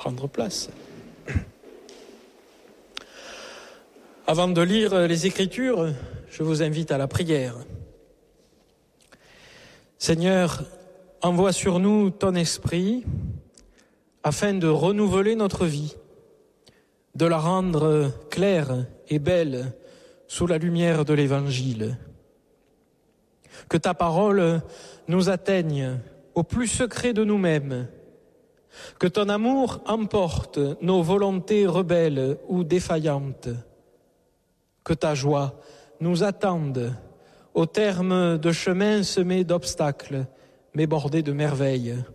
prendre place. Avant de lire les Écritures, je vous invite à la prière. Seigneur, envoie sur nous ton esprit afin de renouveler notre vie, de la rendre claire et belle sous la lumière de l'Évangile. Que ta parole nous atteigne au plus secret de nous-mêmes, que ton amour emporte nos volontés rebelles ou défaillantes, que ta joie nous attende au terme de chemins semés d'obstacles, mais bordés de merveilles.